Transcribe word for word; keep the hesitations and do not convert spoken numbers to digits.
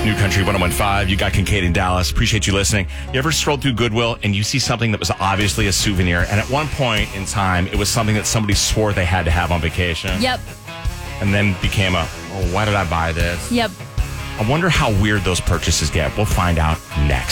New Country one oh one point five. You got Kincaid in Dallas. Appreciate you listening. You ever strolled through Goodwill and you see something that was obviously a souvenir, and at one point in time, it was something that somebody swore they had to have on vacation? Yep. And then became a, oh, why did I buy this? Yep. I wonder how weird those purchases get. We'll find out next.